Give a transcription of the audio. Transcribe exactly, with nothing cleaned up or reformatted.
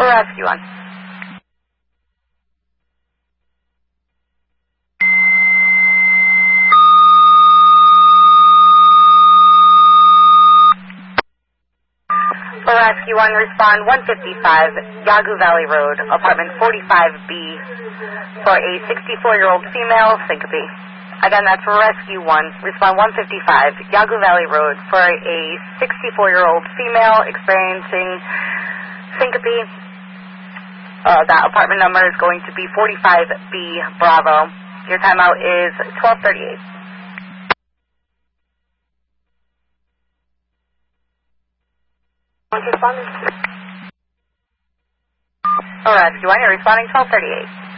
Rescue one. Rescue one, respond one fifty-five, Yagoo Valley Road, apartment forty-five B, for a sixty-four-year-old female, syncope. Again, that's Rescue one, respond one fifty-five, Yagoo Valley Road, for a sixty-four-year-old female experiencing syncope. Uh, that apartment number is going to be forty-five B, Bravo. Your timeout is twelve thirty-eight. Rescue one, you're responding twelve thirty-eight.